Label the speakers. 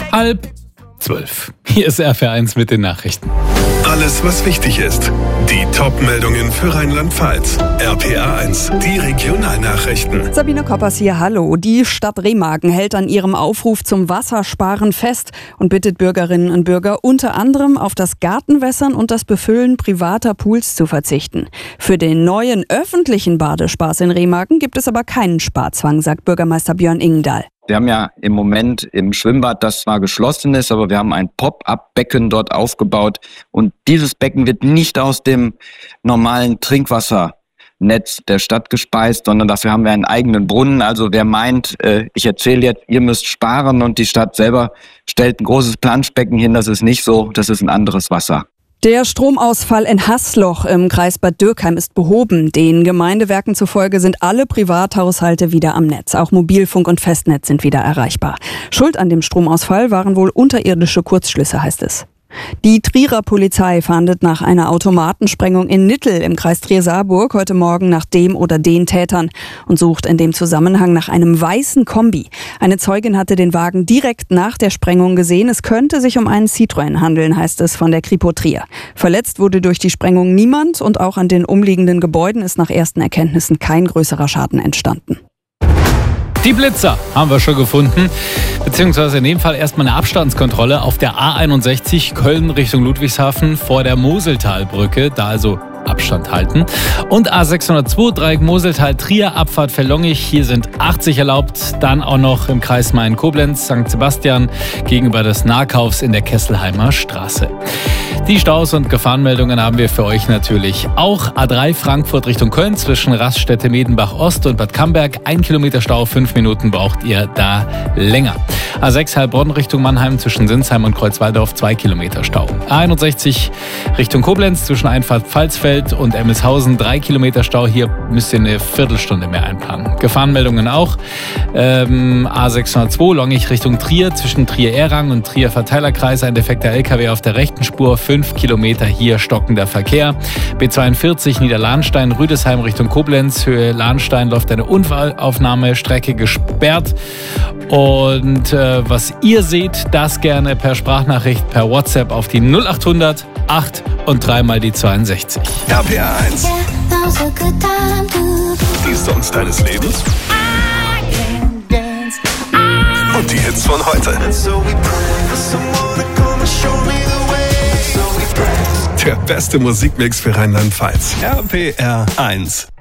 Speaker 1: 11:30. Hier ist RPR1 mit den Nachrichten.
Speaker 2: Alles, was wichtig ist. Die Top-Meldungen für Rheinland-Pfalz. RPR1, die Regionalnachrichten.
Speaker 3: Sabine Koppers hier, hallo. Die Stadt Remagen hält an ihrem Aufruf zum Wassersparen fest und bittet Bürgerinnen und Bürger unter anderem auf das Gartenwässern und das Befüllen privater Pools zu verzichten. Für den neuen öffentlichen Badespaß in Remagen gibt es aber keinen Sparzwang, sagt Bürgermeister Björn Ingendahl.
Speaker 4: Wir haben ja im Moment im Schwimmbad, das zwar geschlossen ist, aber wir haben ein Pop-up-Becken dort aufgebaut. Und dieses Becken wird nicht aus dem normalen Trinkwassernetz der Stadt gespeist, sondern dafür haben wir einen eigenen Brunnen. Also wer meint, ich erzähle jetzt, ihr müsst sparen und die Stadt selber stellt ein großes Planschbecken hin, das ist nicht so, das ist ein anderes Wasser.
Speaker 3: Der Stromausfall in Haßloch im Kreis Bad Dürkheim ist behoben. Den Gemeindewerken zufolge sind alle Privathaushalte wieder am Netz. Auch Mobilfunk und Festnetz sind wieder erreichbar. Schuld an dem Stromausfall waren wohl unterirdische Kurzschlüsse, heißt es. Die Trierer Polizei fahndet nach einer Automatensprengung in Nittel im Kreis Trier-Saarburg heute Morgen nach dem oder den Tätern und sucht in dem Zusammenhang nach einem weißen Kombi. Eine Zeugin hatte den Wagen direkt nach der Sprengung gesehen. Es könnte sich um einen Citroën handeln, heißt es von der Kripo Trier. Verletzt wurde durch die Sprengung niemand und auch an den umliegenden Gebäuden ist nach ersten Erkenntnissen kein größerer Schaden entstanden.
Speaker 1: Die Blitzer haben wir schon gefunden, beziehungsweise in dem Fall erstmal eine Abstandskontrolle auf der A61 Köln Richtung Ludwigshafen vor der Moseltalbrücke, da also Abstand halten. Und A602 Dreieck Moseltal Trier Abfahrt Verlongich, hier sind 80 erlaubt. Dann auch noch im Kreis Main-Koblenz St. Sebastian gegenüber des Nahkaufs in der Kesselheimer Straße. Die Staus und Gefahrenmeldungen haben wir für euch natürlich auch. A3 Frankfurt Richtung Köln zwischen Raststätte Medenbach Ost und Bad Camberg. 1 Kilometer Stau, 5 Minuten braucht ihr da länger. A6 Heilbronn Richtung Mannheim zwischen Sinsheim und Kreuzwaldorf 2 Kilometer Stau. A61 Richtung Koblenz zwischen Einfahrt Pfalzfeld und Emmelshausen 3 Kilometer Stau. Hier müsst ihr eine Viertelstunde mehr einplanen. Gefahrenmeldungen auch. A602 Longich Richtung Trier zwischen Trier-Ehrang und Trier-Verteilerkreis. Ein defekter LKW auf der rechten Spur. 5 Kilometer hier stockender Verkehr. B42 Niederlahnstein, Rüdesheim Richtung Koblenz. Höhe Lahnstein läuft eine Unfallaufnahme. Strecke gesperrt. Und was ihr seht, das gerne per Sprachnachricht, per WhatsApp auf die 0800 8 und 3 mal die 62.
Speaker 2: RPR1. Die Songs deines Lebens. Und die Hits von heute. Der beste Musikmix für Rheinland-Pfalz. RPR1.